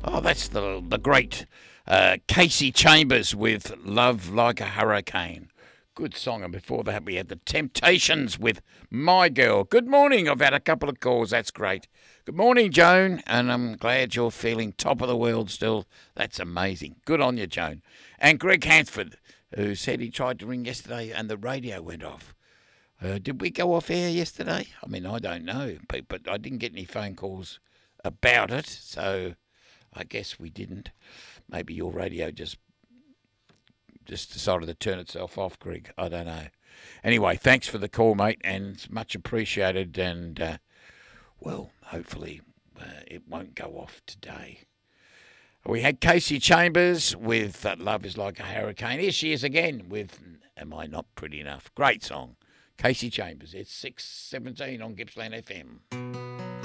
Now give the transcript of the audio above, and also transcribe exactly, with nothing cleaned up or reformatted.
Oh, that's the the great uh, Casey Chambers with Love Like a Hurricane. Good song. And before that, we had the Temptations with My Girl. Good morning. I've had a couple of calls. That's great. Good morning, Joan. And I'm glad you're feeling top of the world still. That's amazing. Good on you, Joan. And Greg Hansford, who said he tried to ring yesterday and the radio went off. Uh, did we go off air yesterday? I mean, I don't know, but I didn't get any phone calls about it, so I guess we didn't. Maybe your radio just just decided to turn itself off, Greg. I don't know. Anyway, thanks for the call, mate, and it's much appreciated. And, uh, well, hopefully uh, it won't go off today. We had Casey Chambers with uh, Love is Like a Hurricane. Here she is again with Am I Not Pretty Enough? Great song. Casey Chambers. It's six seventeen on Gippsland F M.